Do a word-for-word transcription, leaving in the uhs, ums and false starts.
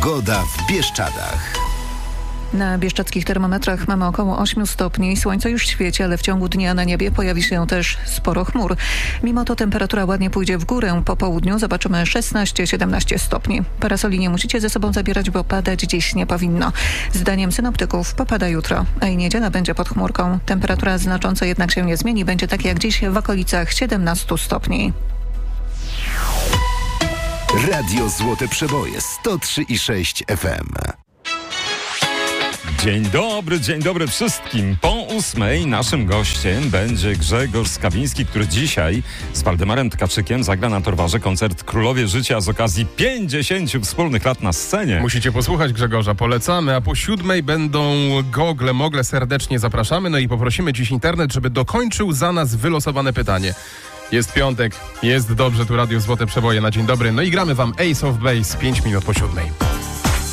Pogoda w Bieszczadach. Na bieszczadzkich termometrach mamy około ośmiu stopni. Słońce już świeci, ale w ciągu dnia na niebie pojawi się też sporo chmur. Mimo to temperatura ładnie pójdzie w górę. Po południu zobaczymy szesnaście siedemnaście stopni. Parasoli nie musicie ze sobą zabierać, bo padać dziś nie powinno. Zdaniem synoptyków popada jutro, a i niedziela będzie pod chmurką. Temperatura znacząco jednak się nie zmieni. Będzie tak jak dziś w okolicach siedemnastu stopni. Radio Złote Przeboje sto trzy i sześć F M. Dzień dobry, dzień dobry wszystkim. Po ósmej naszym gościem będzie Grzegorz Skawiński, który dzisiaj z Waldemarem Tkaczykiem zagra na Torwarze koncert Królowie Życia z okazji pięćdziesięciu wspólnych lat na scenie. Musicie posłuchać Grzegorza, polecamy, a po siódmej będą gogle, mogle, serdecznie zapraszamy. No i poprosimy dziś internet, żeby dokończył za nas wylosowane pytanie. Jest piątek, jest dobrze, tu Radio Złote Przeboje na dzień dobry. No i gramy wam Ace of Base, pięć minut po siódmej.